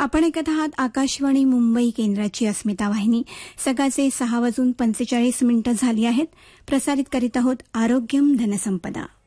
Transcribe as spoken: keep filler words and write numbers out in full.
आपण ऐकत आहात आकाशवाणी मुंबई केंद्राची अस्मिता वाहिनी. सकाळचे सहा वाजून पंचेचाळीस मिनिटं झाली आहेत. प्रसारित करीत आहोत आरोग्यम धनसंपदा.